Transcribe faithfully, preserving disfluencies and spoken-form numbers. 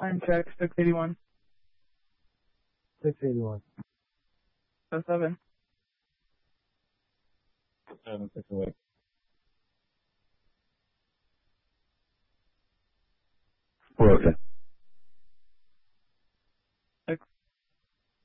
Time check, six eighty-one. six eighty-one. Oh seven. Seven, six away. We're okay.